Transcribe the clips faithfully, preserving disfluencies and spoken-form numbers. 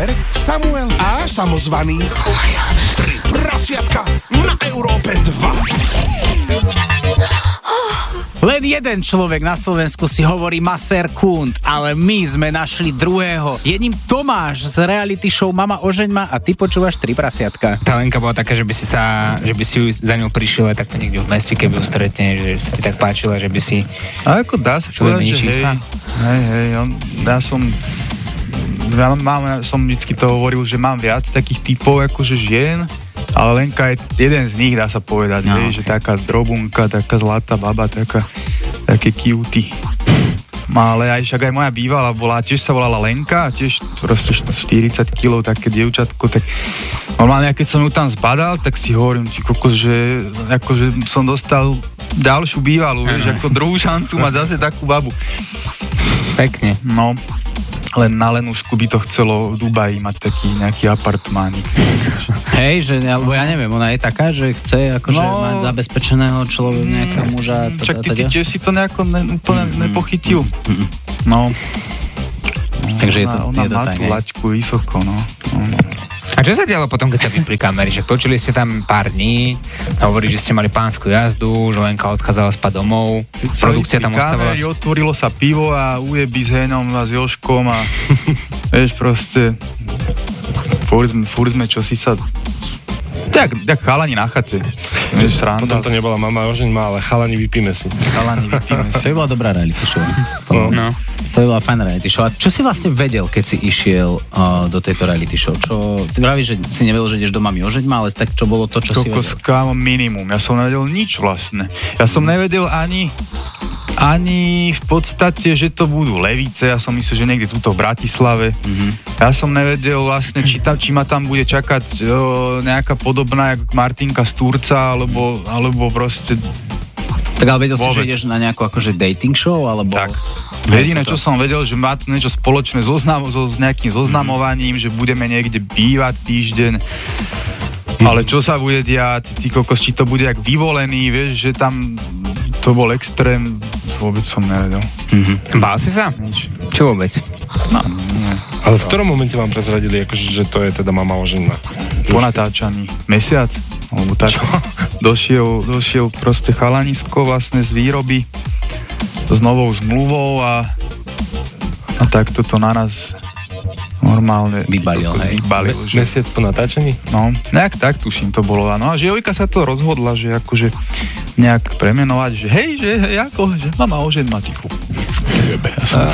Oliver, Samuel a samozvaný. Tri prasiatka na Európe dva. Len jeden človek na Slovensku si hovorí masér Kund, ale my sme našli druhého. Je ním Tomáš z reality show Mama ožeň ma a ty počúvaš Tri prasiatka. Tá Lenka bola taká, že by si sa, že by si ju za ňou prišiel aj takto niekde v meste, keby ju stretne, že sa ti tak páčila, že by si... A ako dá sa povedať, že hej, hej, hej, on, ja som... Ja, mám, ja som vždycky to hovoril, že mám viac takých typov akože žien, ale Lenka je jeden z nich, dá sa povedať, no, hej, okay. Že taká drobunka, taká zlatá baba, taká, také cutie. Ale aj však aj moja bývalá bola, tiež sa volala Lenka, tiež proste štyridsať kilogramov, také dievčatko, tak normálne, keď som ju tam zbadal, tak si hovorím, ty kokos, že akože som dostal ďalšiu bývalú, vieš, ako druhú šancu mať zase takú babu. Pekne. No. Len na Lenušku by to chcelo v Dubaji mať taký nejaký apartmánik. Hej, že, alebo ja neviem, ona je taká, že chce akože no, mať zabezpečeného človeka, nejakého muža. Teda, čak ty, ty tiež si to nejako ne, úplne mm, nepochytil. Mm, mm. No. Takže je to, ona, je to ona tak, má tú laťku vysoko, no. no. A čo sa dialo potom, keď sa vypli kamery? Že točili ste tam pár dní, hovorí, že ste mali pánsku jazdu, že Lenka odchádzala spať domov, produkcia tam ostávala... Kamery, otvorilo sa pivo a ujeby s Henom a s Jožkom a vieš, proste furt sme, furt sme čo si sa... Tak, tak chalani na chate. Vieš, potom to nebola Mama ožeň ma, ale chalani vypíme si. Chalani vypíme si. To by bola dobrá reality show. No. no. To by bola fajn reality show. A čo si vlastne vedel, keď si išiel uh, do tejto reality show? Čo, ty vravíš, že si nevedel, že ideš do Mami ožeň ma, ale tak čo bolo to, čo Kokos, si vedel? Kámo, minimum. Ja som nevedel nič vlastne. Ja som nevedel ani... Ani v podstate, že to budú Levice, ja som myslel, že niekde túto v Bratislave. Mm-hmm. Ja som nevedel vlastne, či, ta, či ma tam bude čakať o, nejaká podobná jak Martinka z Turca, alebo, alebo proste... Tak ale vedel vôbec. Si, že ideš na nejakú akože dating show, alebo... Tak. Jediné, čo som vedel, že má to niečo spoločné so, znam, so, s nejakým zoznamovaním, mm-hmm. že budeme niekde bývať týždeň. Ale čo sa bude diať, ty kokos, či to bude jak vyvolený, vieš, že tam to bol extrém, vôbec som nevedel. Mm-hmm. Bál si sa? Nič. Čo vôbec? No, nie. Ale v ktorom momente vám prezradili, akože, že to je teda Mama ožeň ma? Po natáčaní. Mesiac? Alebo tak. Čo? Došiel, došiel proste chalanisko vlastne z výroby s novou zmluvou a, a tak toto na nás normálne vybalil, hej. Vybalil, Me- že... Mesiac po natáčaní? No, nejak tak tuším to bolo. No a že Jojka sa to rozhodla, že akože nejak premenovať, že hej, že hej, ako, že Mama ožeň ma, tyku. Jebe, ja som...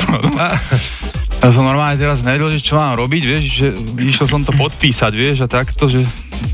Ja som normálne teraz nevedel, že čo mám robiť, vieš, že išiel som to podpísať, vieš, a takto, že...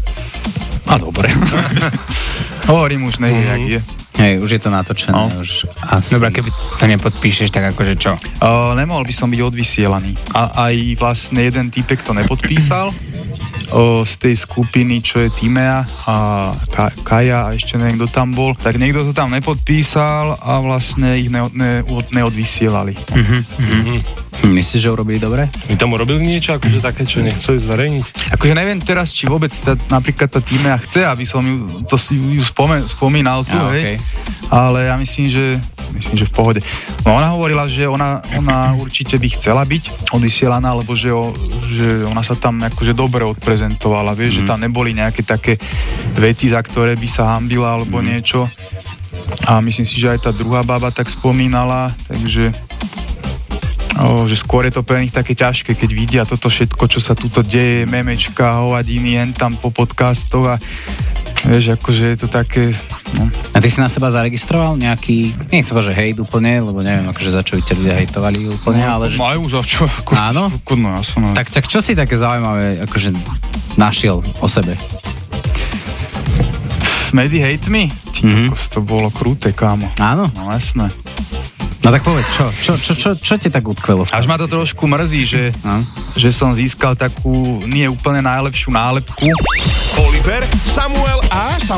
A dobre. Hovorím už, nevie, mm-hmm. jak je. Hej, už je to natočené, no. Už asi... Dobre, keby to nepodpíšeš, tak akože čo? Uh, nemohol by som byť odvysielaný. A aj vlastne jeden týpek to nepodpísal uh, z tej skupiny, čo je Timea a Ka- Kaja a ešte neviem, kto tam bol. Tak niekto to tam nepodpísal a vlastne ich ne- ne- neodvysielali. Mhm, mhm. Myslíš, že urobili dobre? Vy tam urobili niečo, akože také, čo nechceli zverejniť? Akože neviem teraz, či vôbec tá, napríklad tá Tímea chce, aby som ju, to si ju spome, spomínal tu, ja, hej. Okay. Ale ja myslím, že myslím, že v pohode. No ona hovorila, že ona, ona určite by chcela byť odvysielaná, lebo že, o, že ona sa tam akože dobre odprezentovala, vieš, mm. že tam neboli nejaké také veci, za ktoré by sa hanbila alebo mm. niečo. A myslím si, že aj tá druhá baba tak spomínala, takže O, že skôr je to pre nich také ťažké, keď vidia toto všetko, čo sa tuto deje, memečka, hovadiny, jen tam po podcastoch a vieš, akože je to také... No. A ty si na seba zaregistroval nejaký, nechcem povedať, že hejt úplne, lebo neviem, akože za čo by ťa ľudia hejtovali úplne, no, ale... Že... Majú za čo, ako... Áno? No, ja som... Tak, tak čo si také zaujímavé, akože našiel o sebe? Medzi hejtmi? Ty, mm-hmm. to bolo krúte, kámo. Áno? No, jasné. No tak povedz, čo? Čo, čo, čo, čo ti tak utkvelo? Až ma to trošku mrzí, že, že som získal takú nie úplne najlepšiu nálepku. Oliver, Samuel a Sam